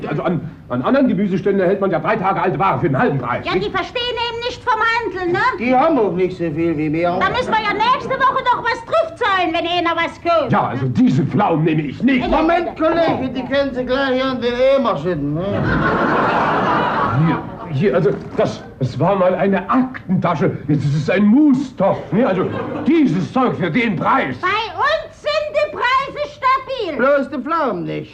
Also an anderen Gemüseständen hält man ja 3 Tage alte Ware für den halben Preis. Ja, die verstehen eben nicht vom Handeln, ne? Die haben auch nicht so viel wie wir. Da müssen wir ja nächste Woche doch was drauf zahlen, wenn einer was kauft. Ja, also diese Pflaumen nehme ich nicht. Moment, Kollege, die können Sie gleich an den Eimer schütten, ne? Hier, also das war mal eine Aktentasche. Jetzt ist es ein Mustopf. Ne? Also dieses Zeug für den Preis. Bei uns sind die Preise stabil. Bloß die Pflaumen nicht.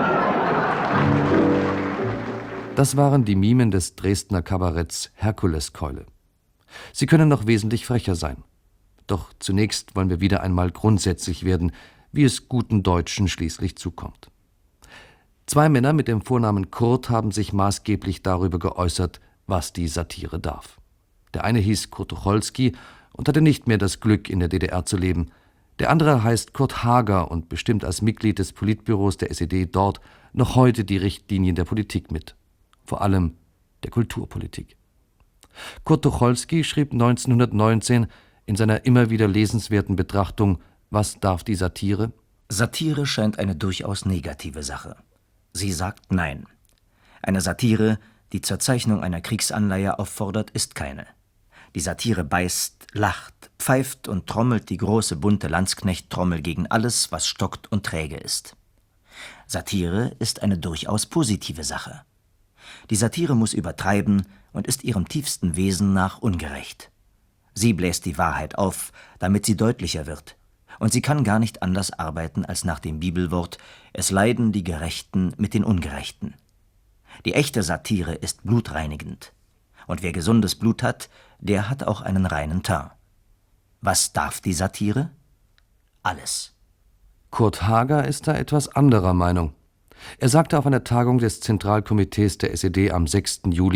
Das waren die Mimen des Dresdner Kabaretts Herkuleskeule. Sie können noch wesentlich frecher sein. Doch zunächst wollen wir wieder einmal grundsätzlich werden, wie es guten Deutschen schließlich zukommt. 2 Männer mit dem Vornamen Kurt haben sich maßgeblich darüber geäußert, was die Satire darf. Der eine hieß Kurt Tucholsky und hatte nicht mehr das Glück, in der DDR zu leben. Der andere heißt Kurt Hager und bestimmt als Mitglied des Politbüros der SED dort noch heute die Richtlinien der Politik mit. Vor allem der Kulturpolitik. Kurt Tucholsky schrieb 1919 in seiner immer wieder lesenswerten Betrachtung »Was darf die Satire?« Satire scheint eine durchaus negative Sache. Sie sagt Nein. Eine Satire, die zur Zeichnung einer Kriegsanleihe auffordert, ist keine. Die Satire beißt, lacht, pfeift und trommelt die große bunte Landsknecht-Trommel gegen alles, was stockt und träge ist. Satire ist eine durchaus positive Sache. Die Satire muss übertreiben und ist ihrem tiefsten Wesen nach ungerecht. Sie bläst die Wahrheit auf, damit sie deutlicher wird. Und sie kann gar nicht anders arbeiten als nach dem Bibelwort: Es leiden die Gerechten mit den Ungerechten. Die echte Satire ist blutreinigend. Und wer gesundes Blut hat, der hat auch einen reinen Teint. Was darf die Satire? Alles. Kurt Hager ist da etwas anderer Meinung. Er sagte auf einer Tagung des Zentralkomitees der SED am 6. Juli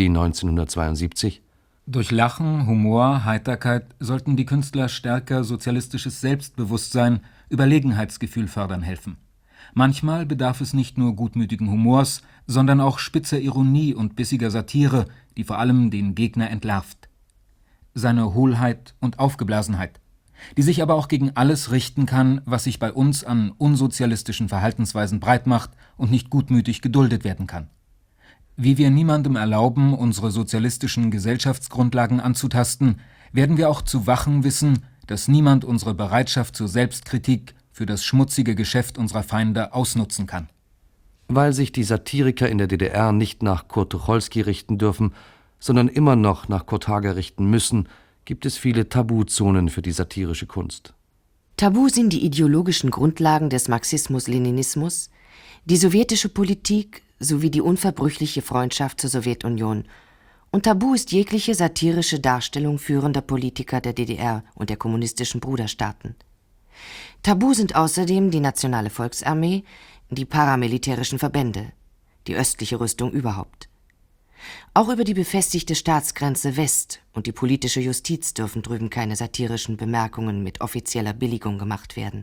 1972: Durch Lachen, Humor, Heiterkeit sollten die Künstler stärker sozialistisches Selbstbewusstsein, Überlegenheitsgefühl fördern helfen. Manchmal bedarf es nicht nur gutmütigen Humors, sondern auch spitzer Ironie und bissiger Satire, die vor allem den Gegner entlarvt. Seine Hohlheit und Aufgeblasenheit, die sich aber auch gegen alles richten kann, was sich bei uns an unsozialistischen Verhaltensweisen breitmacht und nicht gutmütig geduldet werden kann. Wie wir niemandem erlauben, unsere sozialistischen Gesellschaftsgrundlagen anzutasten, werden wir auch zu wachen wissen, dass niemand unsere Bereitschaft zur Selbstkritik für das schmutzige Geschäft unserer Feinde ausnutzen kann. Weil sich die Satiriker in der DDR nicht nach Kurt Tucholsky richten dürfen, sondern immer noch nach Kurt Hager richten müssen, gibt es viele Tabuzonen für die satirische Kunst. Tabu sind die ideologischen Grundlagen des Marxismus-Leninismus, die sowjetische Politik sowie die unverbrüchliche Freundschaft zur Sowjetunion. Und tabu ist jegliche satirische Darstellung führender Politiker der DDR und der kommunistischen Bruderstaaten. Tabu sind außerdem die Nationale Volksarmee, die paramilitärischen Verbände, die östliche Rüstung überhaupt. Auch über die befestigte Staatsgrenze West und die politische Justiz dürfen drüben keine satirischen Bemerkungen mit offizieller Billigung gemacht werden.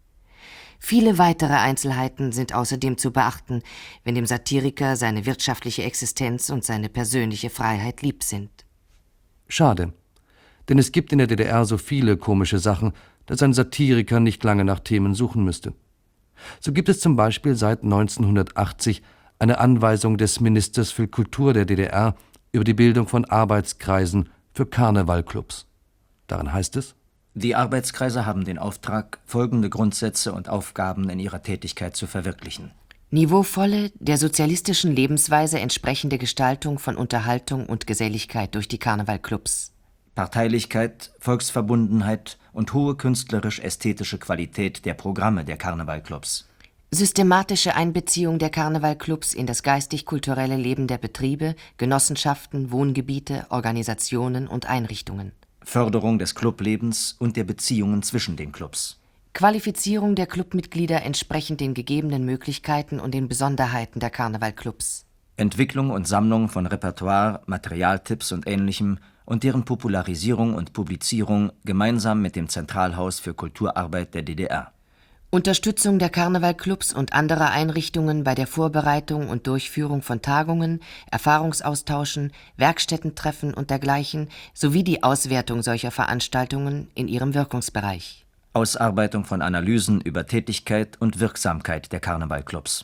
Viele weitere Einzelheiten sind außerdem zu beachten, wenn dem Satiriker seine wirtschaftliche Existenz und seine persönliche Freiheit lieb sind. Schade, denn es gibt in der DDR so viele komische Sachen, dass ein Satiriker nicht lange nach Themen suchen müsste. So gibt es zum Beispiel seit 1980 eine Anweisung des Ministers für Kultur der DDR über die Bildung von Arbeitskreisen für Karnevalclubs. Darin heißt es: Die Arbeitskreise haben den Auftrag, folgende Grundsätze und Aufgaben in ihrer Tätigkeit zu verwirklichen. Niveauvolle, der sozialistischen Lebensweise entsprechende Gestaltung von Unterhaltung und Geselligkeit durch die Karnevalclubs. Parteilichkeit, Volksverbundenheit und hohe künstlerisch-ästhetische Qualität der Programme der Karnevalclubs. Systematische Einbeziehung der Karnevalclubs in das geistig-kulturelle Leben der Betriebe, Genossenschaften, Wohngebiete, Organisationen und Einrichtungen. Förderung des Clublebens und der Beziehungen zwischen den Clubs. Qualifizierung der Clubmitglieder entsprechend den gegebenen Möglichkeiten und den Besonderheiten der Karnevalclubs. Entwicklung und Sammlung von Repertoire, Materialtipps und Ähnlichem und deren Popularisierung und Publizierung gemeinsam mit dem Zentralhaus für Kulturarbeit der DDR. Unterstützung der Karnevalclubs und anderer Einrichtungen bei der Vorbereitung und Durchführung von Tagungen, Erfahrungsaustauschen, Werkstättentreffen und dergleichen, sowie die Auswertung solcher Veranstaltungen in ihrem Wirkungsbereich. Ausarbeitung von Analysen über Tätigkeit und Wirksamkeit der Karnevalclubs.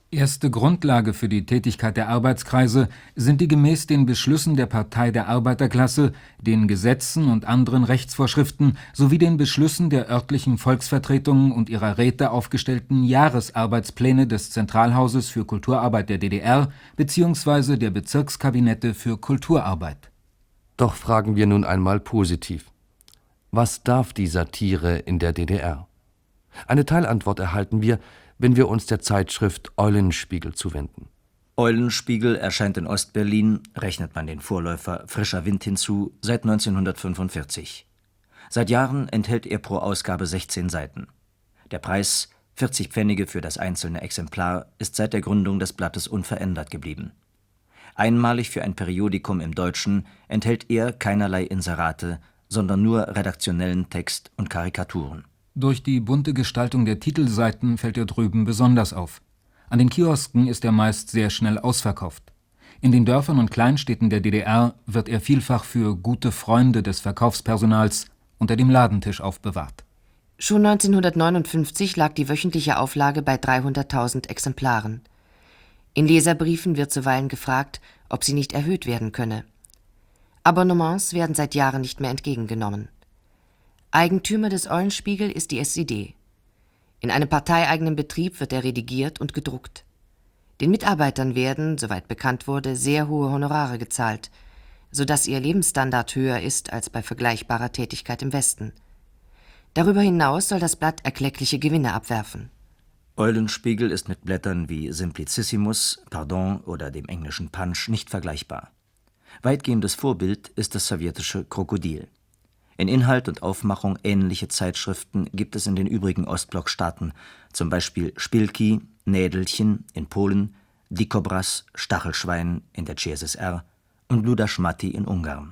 Erste Grundlage für die Tätigkeit der Arbeitskreise sind die gemäß den Beschlüssen der Partei der Arbeiterklasse, den Gesetzen und anderen Rechtsvorschriften sowie den Beschlüssen der örtlichen Volksvertretungen und ihrer Räte aufgestellten Jahresarbeitspläne des Zentralhauses für Kulturarbeit der DDR bzw. der Bezirkskabinette für Kulturarbeit. Doch fragen wir nun einmal positiv: Was darf die Satire in der DDR? Eine Teilantwort erhalten wir, wenn wir uns der Zeitschrift Eulenspiegel zuwenden. Eulenspiegel erscheint in Ostberlin, rechnet man den Vorläufer Frischer Wind hinzu, seit 1945. Seit Jahren enthält er pro Ausgabe 16 Seiten. Der Preis, 40 Pfennige für das einzelne Exemplar, ist seit der Gründung des Blattes unverändert geblieben. Einmalig für ein Periodikum im Deutschen enthält er keinerlei Inserate, sondern nur redaktionellen Text und Karikaturen. Durch die bunte Gestaltung der Titelseiten fällt er drüben besonders auf. An den Kiosken ist er meist sehr schnell ausverkauft. In den Dörfern und Kleinstädten der DDR wird er vielfach für gute Freunde des Verkaufspersonals unter dem Ladentisch aufbewahrt. Schon 1959 lag die wöchentliche Auflage bei 300.000 Exemplaren. In Leserbriefen wird zuweilen gefragt, ob sie nicht erhöht werden könne. Abonnements werden seit Jahren nicht mehr entgegengenommen. Eigentümer des Eulenspiegel ist die SED. In einem parteieigenen Betrieb wird er redigiert und gedruckt. Den Mitarbeitern werden, soweit bekannt wurde, sehr hohe Honorare gezahlt, sodass ihr Lebensstandard höher ist als bei vergleichbarer Tätigkeit im Westen. Darüber hinaus soll das Blatt erkleckliche Gewinne abwerfen. Eulenspiegel ist mit Blättern wie Simplicissimus, Pardon oder dem englischen Punch nicht vergleichbar. Weitgehendes Vorbild ist das sowjetische Krokodil. In Inhalt und Aufmachung ähnliche Zeitschriften gibt es in den übrigen Ostblockstaaten, zum Beispiel Szpilki, Nädelchen in Polen, Dikobraz, Stachelschwein in der CSSR und Ludaschmati in Ungarn.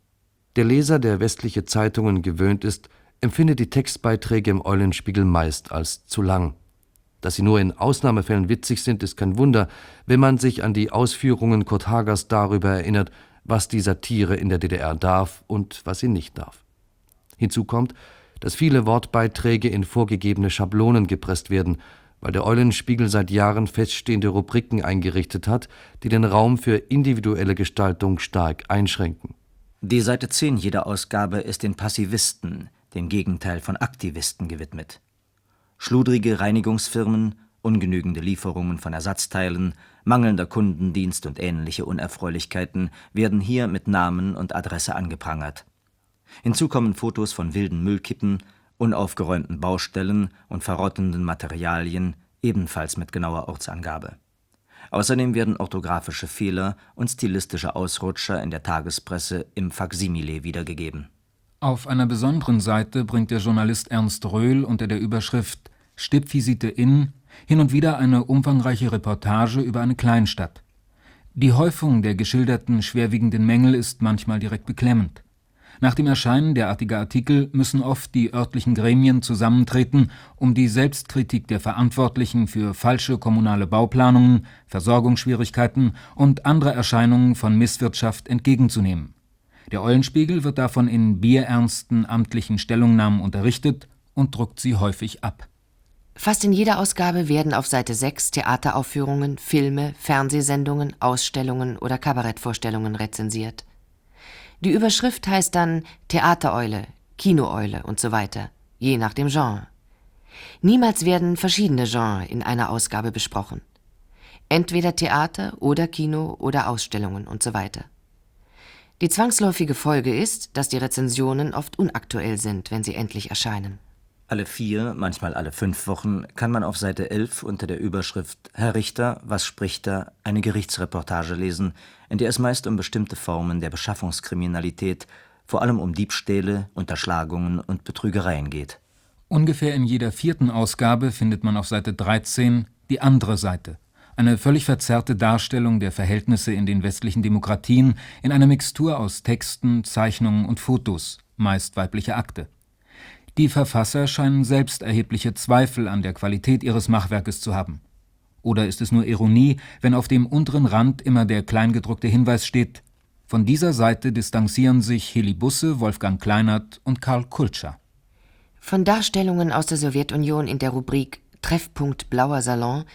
Der Leser, der westliche Zeitungen gewöhnt ist, empfindet die Textbeiträge im Eulenspiegel meist als zu lang. Dass sie nur in Ausnahmefällen witzig sind, ist kein Wunder, wenn man sich an die Ausführungen Kurt Hagers darüber erinnert, was die Satire in der DDR darf und was sie nicht darf. Hinzu kommt, dass viele Wortbeiträge in vorgegebene Schablonen gepresst werden, weil der Eulenspiegel seit Jahren feststehende Rubriken eingerichtet hat, die den Raum für individuelle Gestaltung stark einschränken. Die Seite 10 jeder Ausgabe ist den Passivisten, dem Gegenteil von Aktivisten, gewidmet. Schludrige Reinigungsfirmen, ungenügende Lieferungen von Ersatzteilen, mangelnder Kundendienst und ähnliche Unerfreulichkeiten werden hier mit Namen und Adresse angeprangert. Hinzu kommen Fotos von wilden Müllkippen, unaufgeräumten Baustellen und verrottenden Materialien, ebenfalls mit genauer Ortsangabe. Außerdem werden orthografische Fehler und stilistische Ausrutscher in der Tagespresse im Faksimile wiedergegeben. Auf einer besonderen Seite bringt der Journalist Ernst Röhl unter der Überschrift »Stippvisite in« hin und wieder eine umfangreiche Reportage über eine Kleinstadt. Die Häufung der geschilderten schwerwiegenden Mängel ist manchmal direkt beklemmend. Nach dem Erscheinen derartiger Artikel müssen oft die örtlichen Gremien zusammentreten, um die Selbstkritik der Verantwortlichen für falsche kommunale Bauplanungen, Versorgungsschwierigkeiten und andere Erscheinungen von Misswirtschaft entgegenzunehmen. Der Eulenspiegel wird davon in bierernsten amtlichen Stellungnahmen unterrichtet und druckt sie häufig ab. Fast in jeder Ausgabe werden auf Seite 6 Theateraufführungen, Filme, Fernsehsendungen, Ausstellungen oder Kabarettvorstellungen rezensiert. Die Überschrift heißt dann Theatereule, Kinoeule und so weiter, je nach dem Genre. Niemals werden verschiedene Genres in einer Ausgabe besprochen. Entweder Theater oder Kino oder Ausstellungen und so weiter. Die zwangsläufige Folge ist, dass die Rezensionen oft unaktuell sind, wenn sie endlich erscheinen. Alle 4, manchmal alle 5 Wochen kann man auf Seite 11 unter der Überschrift »Herr Richter, was spricht da?« eine Gerichtsreportage lesen, in der es meist um bestimmte Formen der Beschaffungskriminalität, vor allem um Diebstähle, Unterschlagungen und Betrügereien geht. Ungefähr in jeder 4. Ausgabe findet man auf Seite 13 die andere Seite, eine völlig verzerrte Darstellung der Verhältnisse in den westlichen Demokratien in einer Mixtur aus Texten, Zeichnungen und Fotos, meist weibliche Akte. Die Verfasser scheinen selbst erhebliche Zweifel an der Qualität ihres Machwerkes zu haben. Oder ist es nur Ironie, wenn auf dem unteren Rand immer der kleingedruckte Hinweis steht: Von dieser Seite distanzieren sich Heli Busse, Wolfgang Kleinert und Karl Kultscher. Von Darstellungen aus der Sowjetunion in der Rubrik Treffpunkt Blauer Salon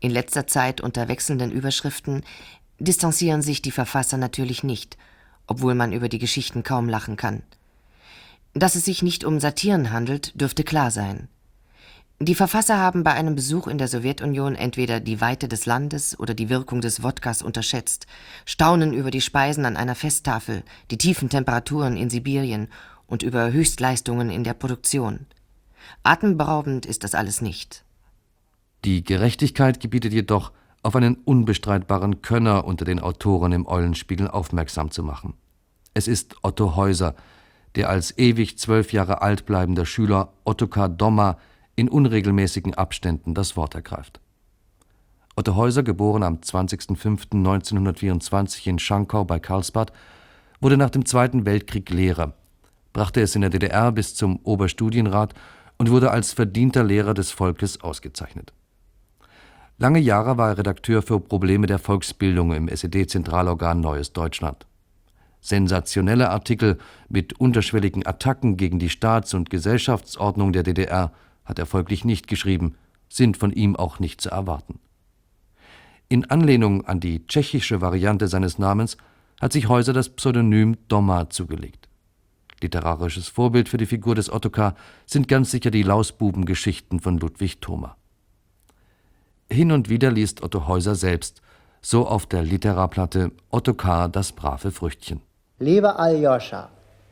In letzter Zeit unter wechselnden Überschriften distanzieren sich die Verfasser natürlich nicht, obwohl man über die Geschichten kaum lachen kann. Dass es sich nicht um Satiren handelt, dürfte klar sein. Die Verfasser haben bei einem Besuch in der Sowjetunion entweder die Weite des Landes oder die Wirkung des Wodkas unterschätzt, staunen über die Speisen an einer Festtafel, die tiefen Temperaturen in Sibirien und über Höchstleistungen in der Produktion. Atemberaubend ist das alles nicht. Die Gerechtigkeit gebietet jedoch, auf einen unbestreitbaren Könner unter den Autoren im Eulenspiegel aufmerksam zu machen. Es ist Otto Heuser, der als ewig 12 Jahre alt bleibender Schüler Ottokar Dommer in unregelmäßigen Abständen das Wort ergreift. Otto Heuser, geboren am 20.05.1924 in Schankau bei Karlsbad, wurde nach dem Zweiten Weltkrieg Lehrer, brachte es in der DDR bis zum Oberstudienrat und wurde als verdienter Lehrer des Volkes ausgezeichnet. Lange Jahre war er Redakteur für Probleme der Volksbildung im SED-Zentralorgan Neues Deutschland. Sensationelle Artikel mit unterschwelligen Attacken gegen die Staats- und Gesellschaftsordnung der DDR hat er folglich nicht geschrieben, sind von ihm auch nicht zu erwarten. In Anlehnung an die tschechische Variante seines Namens hat sich Heuser das Pseudonym Dommer zugelegt. Literarisches Vorbild für die Figur des Ottokar sind ganz sicher die Lausbubengeschichten von Ludwig Thoma. Hin und wieder liest Otto Heuser selbst, so auf der Literarplatte Ottokar, das brave Früchtchen. Lieber Aljoscha,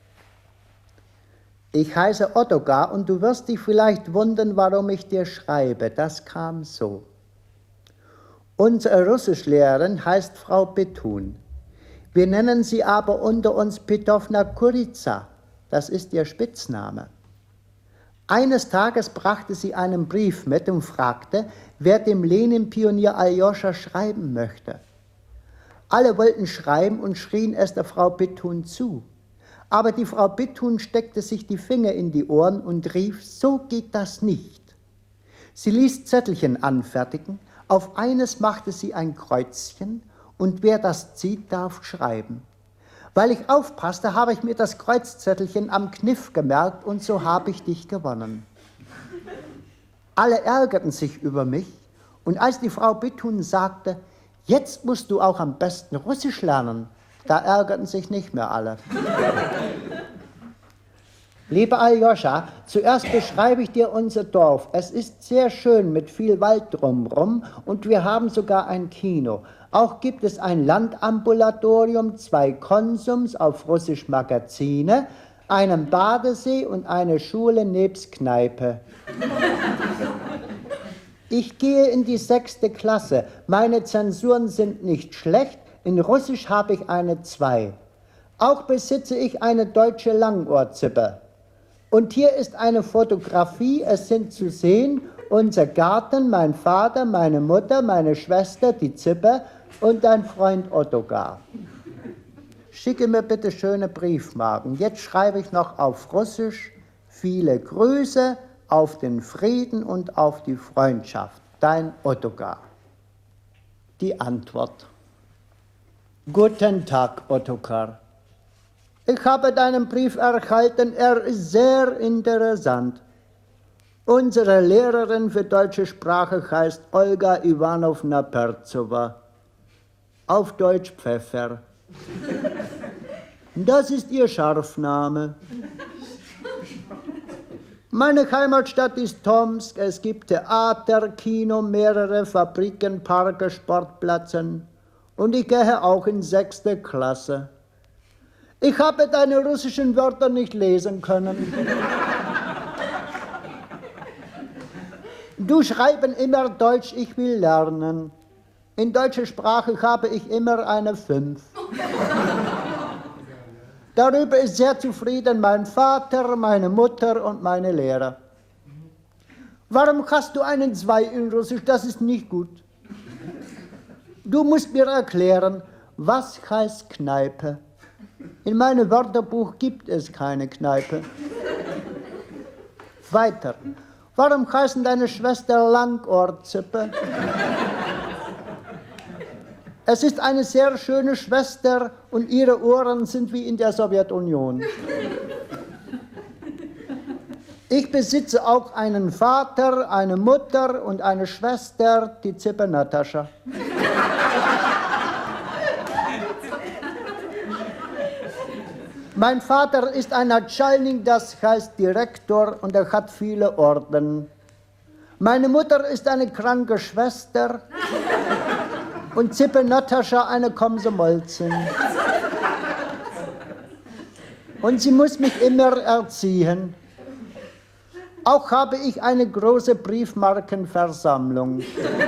ich heiße Ottokar und du wirst dich vielleicht wundern, warum ich dir schreibe. Das kam so. Unsere Russischlehrerin heißt Frau Petun. Wir nennen sie aber unter uns Petowna Kurica. Das ist ihr Spitzname. Eines Tages brachte sie einen Brief mit und fragte, wer dem Lenin-Pionier Aljoscha schreiben möchte. Alle wollten schreiben und schrien es der Frau Petun zu. Aber die Frau Petun steckte sich die Finger in die Ohren und rief, so geht das nicht. Sie ließ Zettelchen anfertigen, auf eines machte sie ein Kreuzchen und wer das zieht, darf schreiben. Weil ich aufpasste, habe ich mir das Kreuzzettelchen am Kniff gemerkt und so habe ich dich gewonnen. Alle ärgerten sich über mich und als die Frau Petun sagte, jetzt musst du auch am besten Russisch lernen, da ärgerten sich nicht mehr alle. Lieber Aljoscha, zuerst beschreibe ich dir unser Dorf. Es ist sehr schön mit viel Wald drumherum und wir haben sogar ein Kino. Auch gibt es ein Landambulatorium, 2 Konsums auf Russisch Magazine, einen Badesee und eine Schule nebst Kneipe. Ich gehe in die 6. Klasse. Meine Zensuren sind nicht schlecht. In Russisch habe ich eine 2. Auch besitze ich eine deutsche Langohrzippe. Und hier ist eine Fotografie, es sind zu sehen unser Garten, mein Vater, meine Mutter, meine Schwester, die Zippe und dein Freund Ottokar. Schicke mir bitte schöne Briefmarken. Jetzt schreibe ich noch auf Russisch viele Grüße auf den Frieden und auf die Freundschaft. Dein Ottokar. Die Antwort. Guten Tag, Ottokar. Ich habe deinen Brief erhalten, er ist sehr interessant. Unsere Lehrerin für deutsche Sprache heißt Olga Iwanowna Perzowa. Auf Deutsch Pfeffer. Das ist ihr Scharfname. Meine Heimatstadt ist Tomsk. Es gibt Theater, Kino, mehrere Fabriken, Parke, Sportplätze. Und ich gehe auch in 6. Klasse. Ich habe deine russischen Wörter nicht lesen können. Du schreibst immer Deutsch, ich will lernen. In deutscher Sprache habe ich immer eine 5. Darüber ist sehr zufrieden mein Vater, meine Mutter und meine Lehrer. Warum hast du einen 2 in Russisch? Das ist nicht gut. Du musst mir erklären, was heißt Kneipe? In meinem Wörterbuch gibt es keine Kneipe. Weiter. Warum heißen deine Schwester Langohrzippe? Es ist eine sehr schöne Schwester und ihre Ohren sind wie in der Sowjetunion. Ich besitze auch einen Vater, eine Mutter und eine Schwester, die Zippe Natascha. Mein Vater ist ein Natschalnik, das heißt Direktor, und er hat viele Orden. Meine Mutter ist eine kranke Schwester und Zippe Natascha eine Komsomolzin. Und sie muss mich immer erziehen. Auch habe ich eine große Briefmarkenversammlung.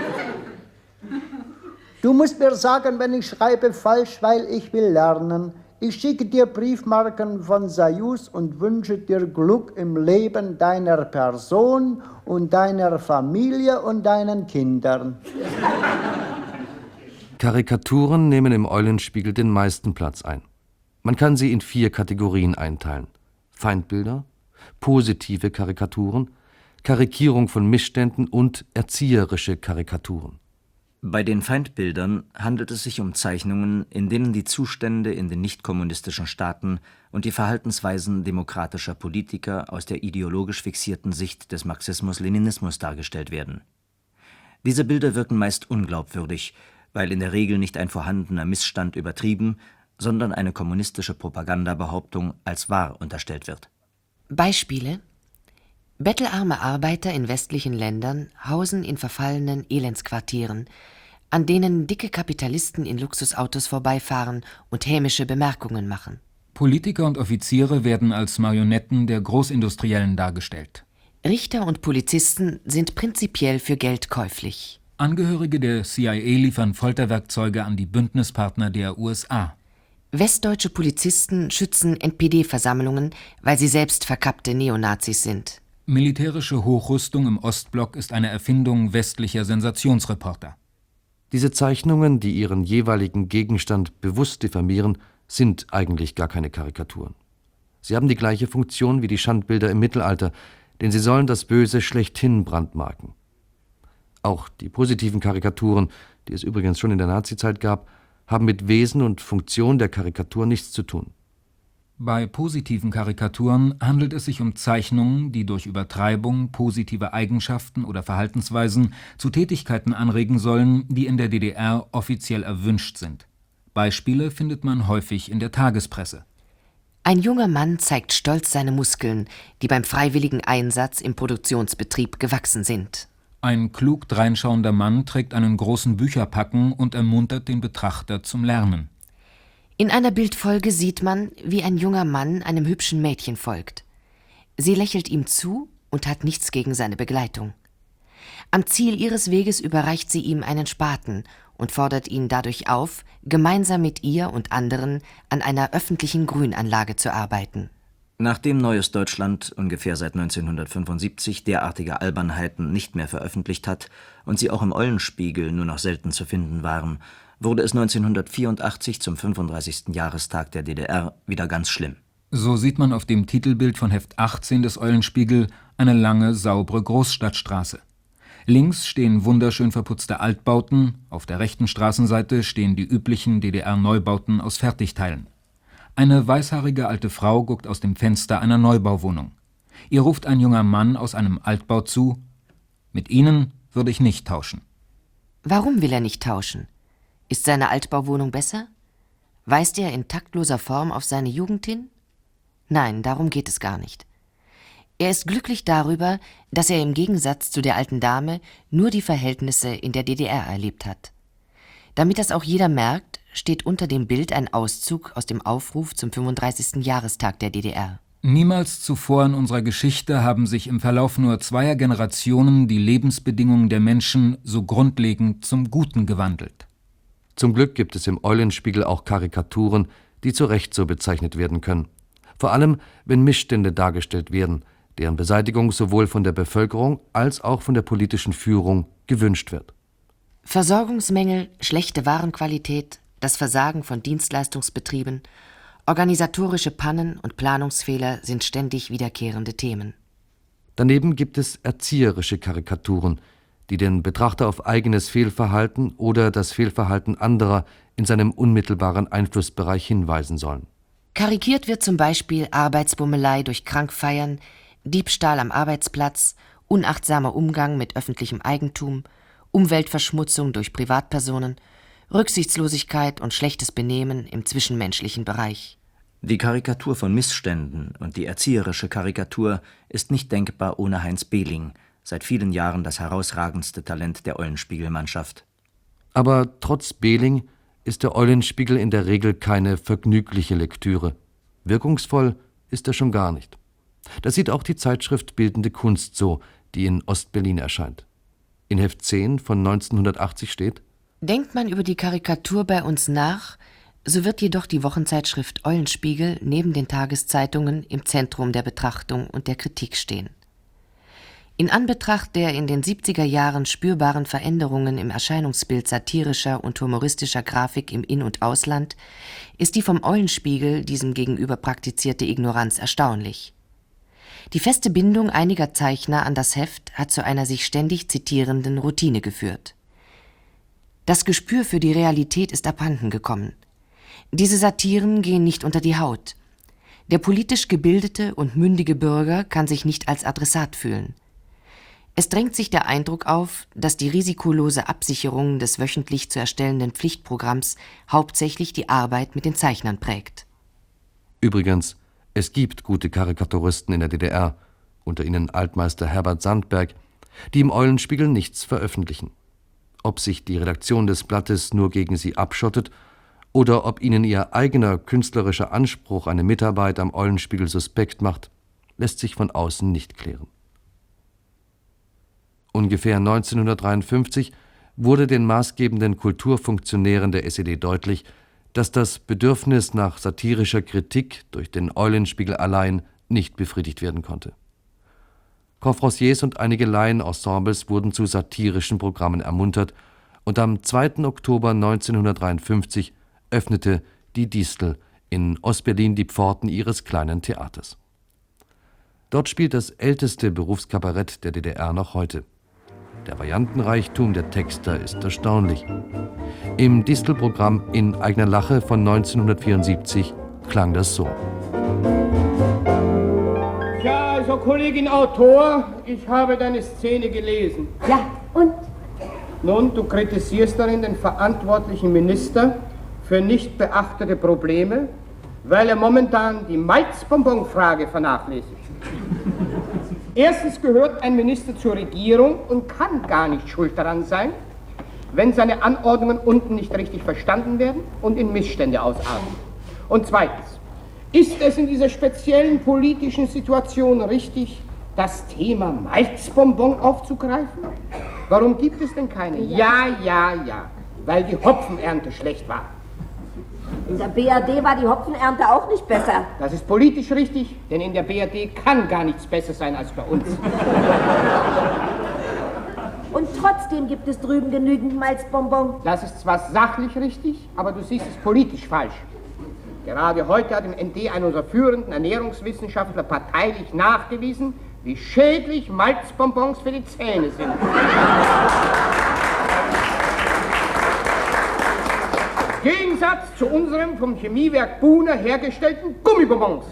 Du musst mir sagen, wenn ich schreibe falsch, weil ich will lernen. Ich schicke dir Briefmarken von Soyuz und wünsche dir Glück im Leben deiner Person und deiner Familie und deinen Kindern. Karikaturen nehmen im Eulenspiegel den meisten Platz ein. Man kann sie in 4 Kategorien einteilen: Feindbilder, positive Karikaturen, Karikierung von Missständen und erzieherische Karikaturen. Bei den Feindbildern handelt es sich um Zeichnungen, in denen die Zustände in den nichtkommunistischen Staaten und die Verhaltensweisen demokratischer Politiker aus der ideologisch fixierten Sicht des Marxismus-Leninismus dargestellt werden. Diese Bilder wirken meist unglaubwürdig, weil in der Regel nicht ein vorhandener Missstand übertrieben, sondern eine kommunistische Propagandabehauptung als wahr unterstellt wird. Beispiele: Bettelarme Arbeiter in westlichen Ländern hausen in verfallenen Elendsquartieren, an denen dicke Kapitalisten in Luxusautos vorbeifahren und hämische Bemerkungen machen. Politiker und Offiziere werden als Marionetten der Großindustriellen dargestellt. Richter und Polizisten sind prinzipiell für Geld käuflich. Angehörige der CIA liefern Folterwerkzeuge an die Bündnispartner der USA. Westdeutsche Polizisten schützen NPD-Versammlungen, weil sie selbst verkappte Neonazis sind. Militärische Hochrüstung im Ostblock ist eine Erfindung westlicher Sensationsreporter. Diese Zeichnungen, die ihren jeweiligen Gegenstand bewusst diffamieren, sind eigentlich gar keine Karikaturen. Sie haben die gleiche Funktion wie die Schandbilder im Mittelalter, denn sie sollen das Böse schlechthin brandmarken. Auch die positiven Karikaturen, die es übrigens schon in der Nazizeit gab, haben mit Wesen und Funktion der Karikatur nichts zu tun. Bei positiven Karikaturen handelt es sich um Zeichnungen, die durch Übertreibung positive Eigenschaften oder Verhaltensweisen zu Tätigkeiten anregen sollen, die in der DDR offiziell erwünscht sind. Beispiele findet man häufig in der Tagespresse. Ein junger Mann zeigt stolz seine Muskeln, die beim freiwilligen Einsatz im Produktionsbetrieb gewachsen sind. Ein klug dreinschauender Mann trägt einen großen Bücherpacken und ermuntert den Betrachter zum Lernen. In einer Bildfolge sieht man, wie ein junger Mann einem hübschen Mädchen folgt. Sie lächelt ihm zu und hat nichts gegen seine Begleitung. Am Ziel ihres Weges überreicht sie ihm einen Spaten und fordert ihn dadurch auf, gemeinsam mit ihr und anderen an einer öffentlichen Grünanlage zu arbeiten. Nachdem Neues Deutschland ungefähr seit 1975 derartige Albernheiten nicht mehr veröffentlicht hat und sie auch im Eulenspiegel nur noch selten zu finden waren, wurde es 1984 zum 35. Jahrestag der DDR wieder ganz schlimm. So sieht man auf dem Titelbild von Heft 18 des Eulenspiegel eine lange, saubere Großstadtstraße. Links stehen wunderschön verputzte Altbauten, auf der rechten Straßenseite stehen die üblichen DDR-Neubauten aus Fertigteilen. Eine weißhaarige alte Frau guckt aus dem Fenster einer Neubauwohnung. Ihr ruft ein junger Mann aus einem Altbau zu: »Mit Ihnen würde ich nicht tauschen.« Warum will er nicht tauschen? Ist seine Altbauwohnung besser? Weist er in taktloser Form auf seine Jugend hin? Nein, darum geht es gar nicht. Er ist glücklich darüber, dass er im Gegensatz zu der alten Dame nur die Verhältnisse in der DDR erlebt hat. Damit das auch jeder merkt, steht unter dem Bild ein Auszug aus dem Aufruf zum 35. Jahrestag der DDR. Niemals zuvor in unserer Geschichte haben sich im Verlauf nur 2 Generationen die Lebensbedingungen der Menschen so grundlegend zum Guten gewandelt. Zum Glück gibt es im Eulenspiegel auch Karikaturen, die zu Recht so bezeichnet werden können. Vor allem, wenn Missstände dargestellt werden, deren Beseitigung sowohl von der Bevölkerung als auch von der politischen Führung gewünscht wird. Versorgungsmängel, schlechte Warenqualität, das Versagen von Dienstleistungsbetrieben, organisatorische Pannen und Planungsfehler sind ständig wiederkehrende Themen. Daneben gibt es erzieherische Karikaturen, die den Betrachter auf eigenes Fehlverhalten oder das Fehlverhalten anderer in seinem unmittelbaren Einflussbereich hinweisen sollen. Karikiert wird zum Beispiel Arbeitsbummelei durch Krankfeiern, Diebstahl am Arbeitsplatz, unachtsamer Umgang mit öffentlichem Eigentum, Umweltverschmutzung durch Privatpersonen, Rücksichtslosigkeit und schlechtes Benehmen im zwischenmenschlichen Bereich. Die Karikatur von Missständen und die erzieherische Karikatur ist nicht denkbar ohne Heinz Behling, seit vielen Jahren das herausragendste Talent der Eulenspiegel-Mannschaft. Aber trotz Behling ist der Eulenspiegel in der Regel keine vergnügliche Lektüre. Wirkungsvoll ist er schon gar nicht. Das sieht auch die Zeitschrift Bildende Kunst so, die in Ostberlin erscheint. In Heft 10 von 1980 steht: Denkt man über die Karikatur bei uns nach, so wird jedoch die Wochenzeitschrift Eulenspiegel neben den Tageszeitungen im Zentrum der Betrachtung und der Kritik stehen. In Anbetracht der in den 70er Jahren spürbaren Veränderungen im Erscheinungsbild satirischer und humoristischer Grafik im In- und Ausland ist die vom Eulenspiegel diesem gegenüber praktizierte Ignoranz erstaunlich. Die feste Bindung einiger Zeichner an das Heft hat zu einer sich ständig zitierenden Routine geführt. Das Gespür für die Realität ist abhanden gekommen. Diese Satiren gehen nicht unter die Haut. Der politisch gebildete und mündige Bürger kann sich nicht als Adressat fühlen. Es drängt sich der Eindruck auf, dass die risikolose Absicherung des wöchentlich zu erstellenden Pflichtprogramms hauptsächlich die Arbeit mit den Zeichnern prägt. Übrigens, es gibt gute Karikaturisten in der DDR, unter ihnen Altmeister Herbert Sandberg, die im Eulenspiegel nichts veröffentlichen. Ob sich die Redaktion des Blattes nur gegen sie abschottet oder ob ihnen ihr eigener künstlerischer Anspruch eine Mitarbeit am Eulenspiegel suspekt macht, lässt sich von außen nicht klären. Ungefähr 1953 wurde den maßgebenden Kulturfunktionären der SED deutlich, dass das Bedürfnis nach satirischer Kritik durch den Eulenspiegel allein nicht befriedigt werden konnte. Confranciers und einige Laien-Ensembles wurden zu satirischen Programmen ermuntert und am 2. Oktober 1953 öffnete die Distel in Ostberlin die Pforten ihres kleinen Theaters. Dort spielt das älteste Berufskabarett der DDR noch heute. Der Variantenreichtum der Texter ist erstaunlich. Im Distelprogramm In eigener Lache von 1974 klang das so. Tja, also Kollegin Autor, ich habe deine Szene gelesen. Ja, und? Nun, du kritisierst darin den verantwortlichen Minister für nicht beachtete Probleme, weil er momentan die Malzbonbon-Frage vernachlässigt. Erstens gehört ein Minister zur Regierung und kann gar nicht schuld daran sein, wenn seine Anordnungen unten nicht richtig verstanden werden und in Missstände ausarten. Und zweitens, ist es in dieser speziellen politischen Situation richtig, das Thema Malzbonbon aufzugreifen? Warum gibt es denn keine? Ja, weil die Hopfenernte schlecht war. In der BRD war die Hopfenernte auch nicht besser. Das ist politisch richtig, denn in der BRD kann gar nichts besser sein als bei uns. Und trotzdem gibt es drüben genügend Malzbonbon. Das ist zwar sachlich richtig, aber du siehst es politisch falsch. Gerade heute hat im ND einer unserer führenden Ernährungswissenschaftler parteilich nachgewiesen, wie schädlich Malzbonbons für die Zähne sind. Im Gegensatz zu unserem vom Chemiewerk Buhner hergestellten Gummibonbons,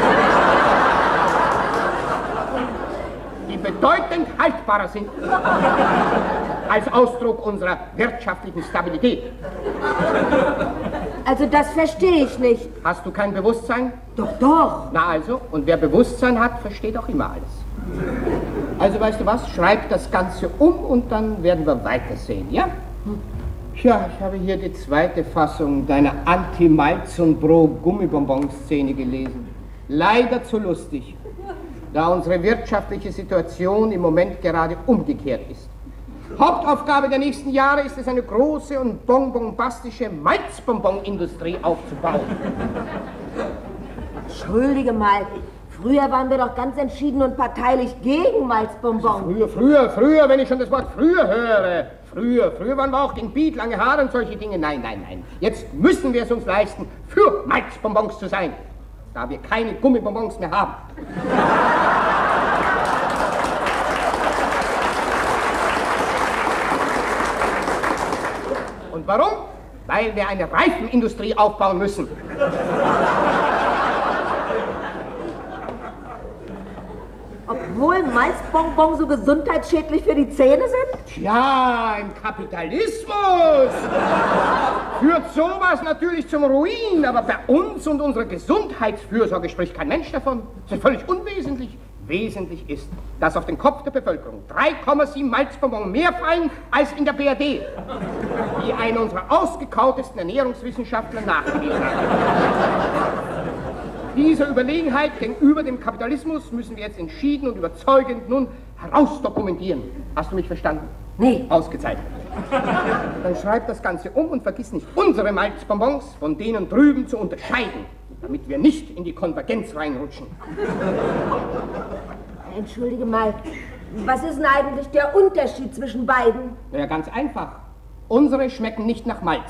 die bedeutend haltbarer sind als Ausdruck unserer wirtschaftlichen Stabilität. Also das verstehe ich nicht. Hast du kein Bewusstsein? Doch. Na also, und wer Bewusstsein hat, versteht auch immer alles. Also weißt du was, schreib das Ganze um und dann werden wir weitersehen, ja? Tja, ich habe hier die zweite Fassung deiner Anti-Malz- und Bro-Gummibonbon-Szene gelesen. Leider zu lustig, da unsere wirtschaftliche Situation im Moment gerade umgekehrt ist. Hauptaufgabe der nächsten Jahre ist es, eine große und bonbombastische Malzbonbon-Industrie aufzubauen. Entschuldige mal, früher waren wir doch ganz entschieden und parteilich gegen Malzbonbon. Früher, wenn ich schon das Wort früher höre. Früher waren wir auch gegen Beat, lange Haare und solche Dinge. Nein. Jetzt müssen wir es uns leisten, für Malzbonbons zu sein, da wir keine Gummibonbons mehr haben. Und warum? Weil wir eine Reifenindustrie aufbauen müssen. Obwohl Malzbonbons so gesundheitsschädlich für die Zähne sind? Ja, im Kapitalismus führt sowas natürlich zum Ruin, aber bei uns und unserer Gesundheitsfürsorge spricht kein Mensch davon. Das ist völlig unwesentlich. Wesentlich ist, dass auf den Kopf der Bevölkerung 3,7 Malzbonbons mehr fallen als in der BRD, wie einer unserer ausgekautesten Ernährungswissenschaftler nachgewiesen hat. Diese Überlegenheit gegenüber dem Kapitalismus müssen wir jetzt entschieden und überzeugend nun herausdokumentieren. Hast du mich verstanden? Nee. Ausgezeichnet. Dann schreib das Ganze um und vergiss nicht, unsere Malzbonbons von denen drüben zu unterscheiden, damit wir nicht in die Konvergenz reinrutschen. Entschuldige mal, was ist denn eigentlich der Unterschied zwischen beiden? Na ja, ganz einfach. Unsere schmecken nicht nach Malz.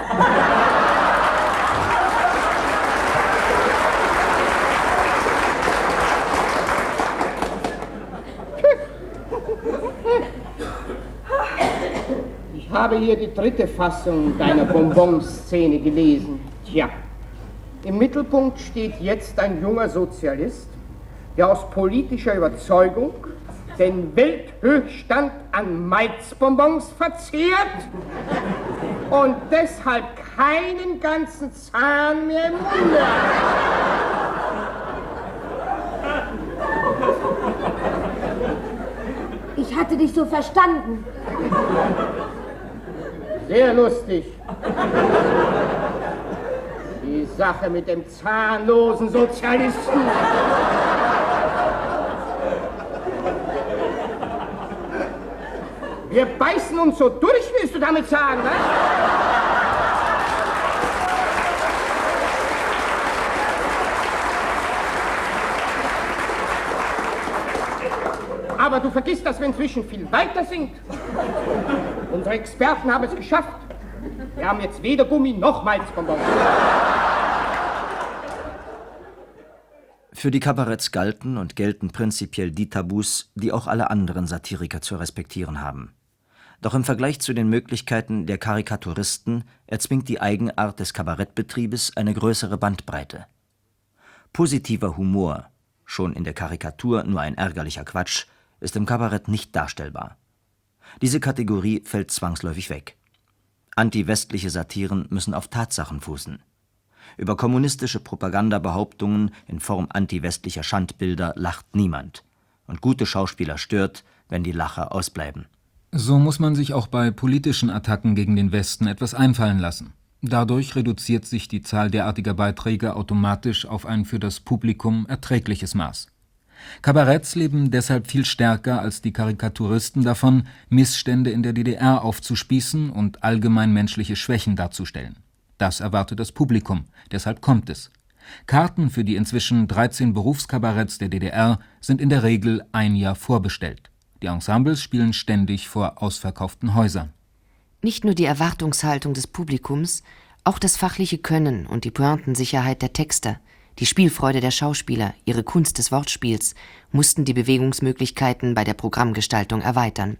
Ich habe hier die 3. Fassung deiner Bonbonszene gelesen. Tja, im Mittelpunkt steht jetzt ein junger Sozialist, der aus politischer Überzeugung den Welthöchststand an Malzbonbons verzehrt und deshalb keinen ganzen Zahn mehr im Munde hat. Ich hatte dich so verstanden. Sehr lustig. Die Sache mit dem zahnlosen Sozialisten. Wir beißen uns so durch, willst du damit sagen, was? Aber du vergisst, dass wir inzwischen viel weiter sind. Unsere Experten haben es geschafft. Wir haben jetzt weder Gummi noch Malzbonbons. Für die Kabaretts galten und gelten prinzipiell die Tabus, die auch alle anderen Satiriker zu respektieren haben. Doch im Vergleich zu den Möglichkeiten der Karikaturisten erzwingt die Eigenart des Kabarettbetriebes eine größere Bandbreite. Positiver Humor, schon in der Karikatur nur ein ärgerlicher Quatsch, ist im Kabarett nicht darstellbar. Diese Kategorie fällt zwangsläufig weg. Anti-westliche Satiren müssen auf Tatsachen fußen. Über kommunistische Propagandabehauptungen in Form anti-westlicher Schandbilder lacht niemand. Und gute Schauspieler stört, wenn die Lacher ausbleiben. So muss man sich auch bei politischen Attacken gegen den Westen etwas einfallen lassen. Dadurch reduziert sich die Zahl derartiger Beiträge automatisch auf ein für das Publikum erträgliches Maß. Kabaretts leben deshalb viel stärker als die Karikaturisten davon, Missstände in der DDR aufzuspießen und allgemein menschliche Schwächen darzustellen. Das erwartet das Publikum, deshalb kommt es. Karten für die inzwischen 13 Berufskabaretts der DDR sind in der Regel ein Jahr vorbestellt. Die Ensembles spielen ständig vor ausverkauften Häusern. Nicht nur die Erwartungshaltung des Publikums, auch das fachliche Können und die Pointensicherheit der Texter, die Spielfreude der Schauspieler, ihre Kunst des Wortspiels mussten die Bewegungsmöglichkeiten bei der Programmgestaltung erweitern.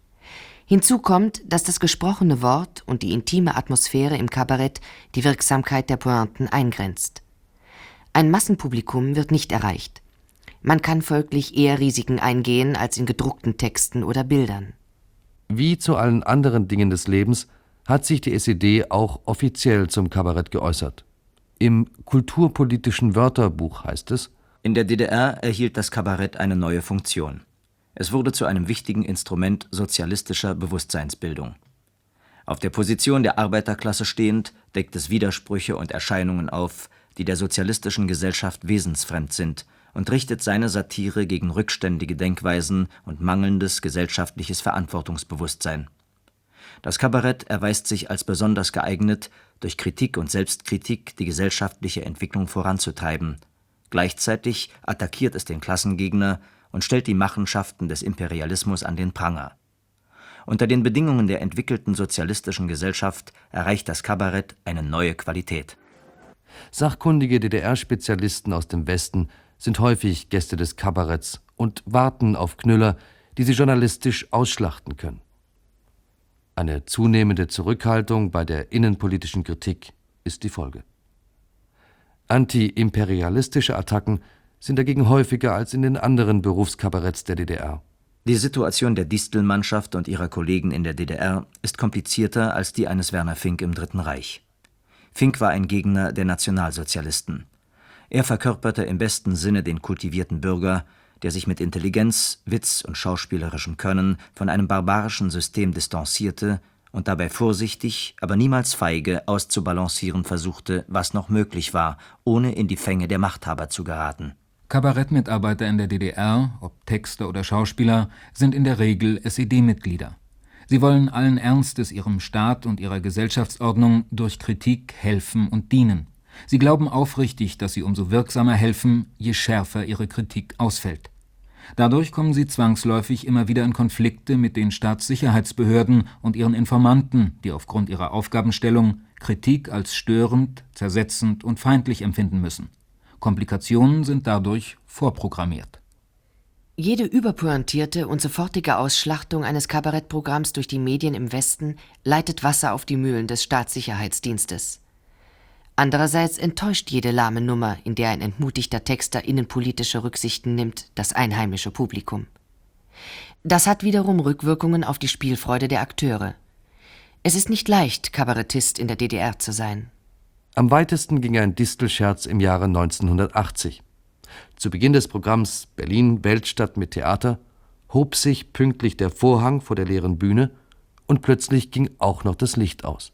Hinzu kommt, dass das gesprochene Wort und die intime Atmosphäre im Kabarett die Wirksamkeit der Pointen eingrenzt. Ein Massenpublikum wird nicht erreicht. Man kann folglich eher Risiken eingehen als in gedruckten Texten oder Bildern. Wie zu allen anderen Dingen des Lebens hat sich die SED auch offiziell zum Kabarett geäußert. Im kulturpolitischen Wörterbuch heißt es: In der DDR erhielt das Kabarett eine neue Funktion. Es wurde zu einem wichtigen Instrument sozialistischer Bewusstseinsbildung. Auf der Position der Arbeiterklasse stehend, deckt es Widersprüche und Erscheinungen auf, die der sozialistischen Gesellschaft wesensfremd sind, und richtet seine Satire gegen rückständige Denkweisen und mangelndes gesellschaftliches Verantwortungsbewusstsein. Das Kabarett erweist sich als besonders geeignet, durch Kritik und Selbstkritik die gesellschaftliche Entwicklung voranzutreiben. Gleichzeitig attackiert es den Klassengegner und stellt die Machenschaften des Imperialismus an den Pranger. Unter den Bedingungen der entwickelten sozialistischen Gesellschaft erreicht das Kabarett eine neue Qualität. Sachkundige DDR-Spezialisten aus dem Westen sind häufig Gäste des Kabaretts und warten auf Knüller, die sie journalistisch ausschlachten können. Eine zunehmende Zurückhaltung bei der innenpolitischen Kritik ist die Folge. Anti-imperialistische Attacken sind dagegen häufiger als in den anderen Berufskabaretts der DDR. Die Situation der Distel-Mannschaft und ihrer Kollegen in der DDR ist komplizierter als die eines Werner Fink im Dritten Reich. Fink war ein Gegner der Nationalsozialisten. Er verkörperte im besten Sinne den kultivierten Bürger, der sich mit Intelligenz, Witz und schauspielerischem Können von einem barbarischen System distanzierte und dabei vorsichtig, aber niemals feige auszubalancieren versuchte, was noch möglich war, ohne in die Fänge der Machthaber zu geraten. Kabarettmitarbeiter in der DDR, ob Texter oder Schauspieler, sind in der Regel SED-Mitglieder. Sie wollen allen Ernstes ihrem Staat und ihrer Gesellschaftsordnung durch Kritik helfen und dienen. Sie glauben aufrichtig, dass sie umso wirksamer helfen, je schärfer ihre Kritik ausfällt. Dadurch kommen sie zwangsläufig immer wieder in Konflikte mit den Staatssicherheitsbehörden und ihren Informanten, die aufgrund ihrer Aufgabenstellung Kritik als störend, zersetzend und feindlich empfinden müssen. Komplikationen sind dadurch vorprogrammiert. Jede überpointierte und sofortige Ausschlachtung eines Kabarettprogramms durch die Medien im Westen leitet Wasser auf die Mühlen des Staatssicherheitsdienstes. Andererseits enttäuscht jede lahme Nummer, in der ein entmutigter Texter innenpolitische Rücksichten nimmt, das einheimische Publikum. Das hat wiederum Rückwirkungen auf die Spielfreude der Akteure. Es ist nicht leicht, Kabarettist in der DDR zu sein. Am weitesten ging ein Distel-Scherz im Jahre 1980. Zu Beginn des Programms Berlin Weltstadt mit Theater hob sich pünktlich der Vorhang vor der leeren Bühne und plötzlich ging auch noch das Licht aus.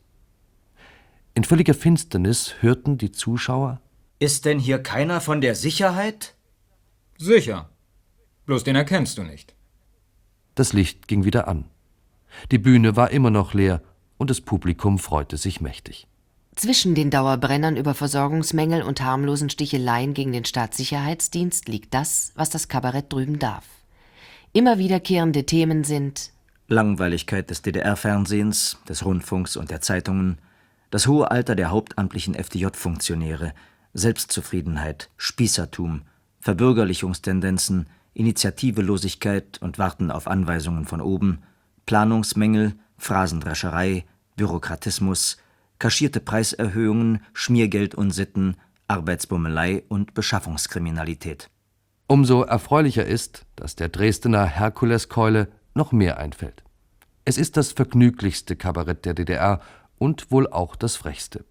In völliger Finsternis hörten die Zuschauer: »Ist denn hier keiner von der Sicherheit?« »Sicher. Bloß den erkennst du nicht.« Das Licht ging wieder an. Die Bühne war immer noch leer und das Publikum freute sich mächtig. Zwischen den Dauerbrennern über Versorgungsmängel und harmlosen Sticheleien gegen den Staatssicherheitsdienst liegt das, was das Kabarett drüben darf. Immer wiederkehrende Themen sind Langweiligkeit des DDR-Fernsehens, des Rundfunks und der Zeitungen, das hohe Alter der hauptamtlichen FDJ-Funktionäre, Selbstzufriedenheit, Spießertum, Verbürgerlichungstendenzen, Initiativelosigkeit und Warten auf Anweisungen von oben, Planungsmängel, Phrasendrescherei, Bürokratismus, kaschierte Preiserhöhungen, Schmiergeldunsitten, Arbeitsbummelei und Beschaffungskriminalität. Umso erfreulicher ist, dass der Dresdner Herkuleskeule noch mehr einfällt. Es ist das vergnüglichste Kabarett der DDR und wohl auch das frechste.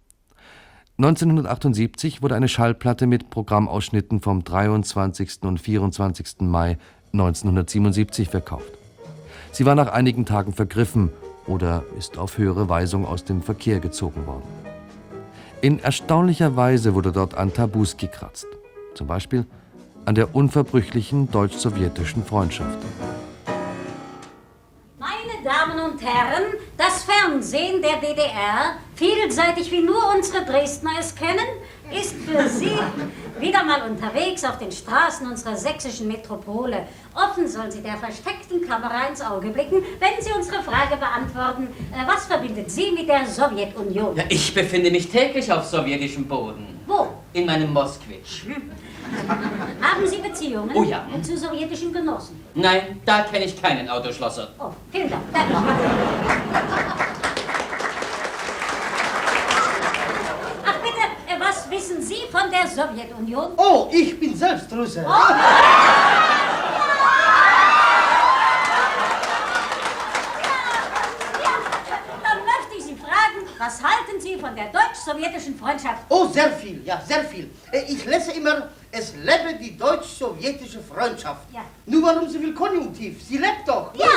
1978 wurde eine Schallplatte mit Programmausschnitten vom 23. und 24. Mai 1977 verkauft. Sie war nach einigen Tagen vergriffen oder ist auf höhere Weisung aus dem Verkehr gezogen worden. In erstaunlicher Weise wurde dort an Tabus gekratzt. Zum Beispiel an der unverbrüchlichen deutsch-sowjetischen Freundschaft. Meine Damen und Herren, das Fernsehen der DDR, vielseitig wie nur unsere Dresdner es kennen, ist für Sie wieder mal unterwegs auf den Straßen unserer sächsischen Metropole. Offen sollen Sie der versteckten Kamera ins Auge blicken, wenn Sie unsere Frage beantworten, was verbindet Sie mit der Sowjetunion? Ja, ich befinde mich täglich auf sowjetischem Boden. Wo? In meinem Moskwitsch. Haben Sie Beziehungen Oh ja. zu sowjetischen Genossen? Nein, da kenne ich keinen Autoschlosser. Oh, vielen Dank. Danke. Ach bitte, was wissen Sie von der Sowjetunion? Oh, ich bin selbst Russe. Oh. Was halten Sie von der deutsch-sowjetischen Freundschaft? Oh, sehr viel, ja, sehr viel. Ich lese immer, es lebe die deutsch-sowjetische Freundschaft. Ja. Nur warum so viel Konjunktiv? Sie lebt doch. Ja,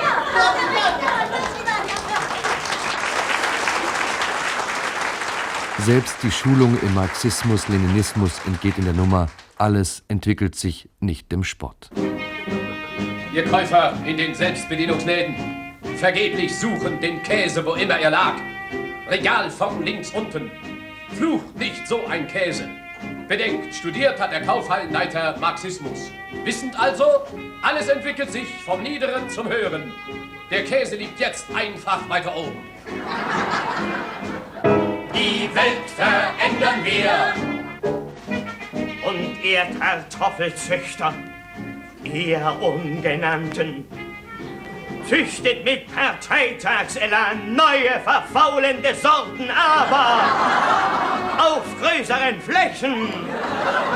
Selbst die Schulung im Marxismus-Leninismus entgeht in der Nummer »Alles entwickelt sich nicht dem Spott«. Ihr Käufer in den Selbstbedienungsläden, vergeblich suchen den Käse, wo immer er lag. Regal vorn links unten. Flucht nicht so ein Käse. Bedenkt, studiert hat der Kaufhallenleiter Marxismus. Wissend also, alles entwickelt sich vom Niederen zum Höheren. Der Käse liegt jetzt einfach weiter oben. Die Welt verändern wir. Und ihr Kartoffelzüchter, ihr Ungenannten, züchtet mit Parteitagselan neue verfaulende Sorten, aber auf größeren Flächen.